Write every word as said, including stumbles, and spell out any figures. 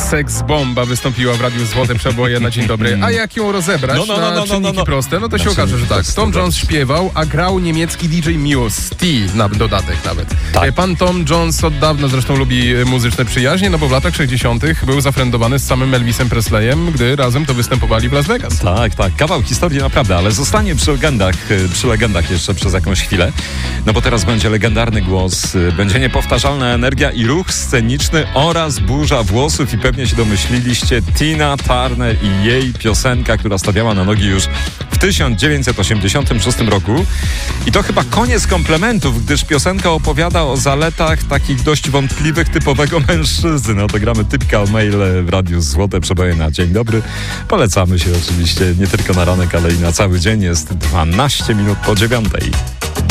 Seks Bomba wystąpiła w Radiu Złote Przeboje na Dzień Dobry. A jak ją rozebrać No, no, no, na no, no, czynniki no, no. proste, no to Na się okaże, że czynniki tak. proste, Tom Jones dobrze. śpiewał, a grał niemiecki D J Muse. T na dodatek nawet. Tak. Pan Tom Jones od dawna zresztą lubi muzyczne przyjaźnie, no bo w latach sześćdziesiątych był zafrędowany z samym Elvisem Presleyem, gdy razem to występowali w Las Vegas. Tak, tak. Kawał historii naprawdę, ale zostanie przy legendach, przy legendach jeszcze przez jakąś chwilę. No bo teraz będzie legendarny głos, będzie niepowtarzalna energia i ruch sceniczny oraz burza włosów i pewnie się domyśliliście, Tina Turner i jej piosenka, która stawiała na nogi już w tysiąc dziewięćset osiemdziesiątym szóstym roku. I to chyba koniec komplementów, gdyż piosenka opowiada o zaletach takich dość wątpliwych typowego mężczyzny. No to gramy Typical Male w Radiu Złote Przeboje na Dzień Dobry. Polecamy się oczywiście nie tylko na ranek, ale i na cały dzień. Jest dwanaście minut po dziewiątej.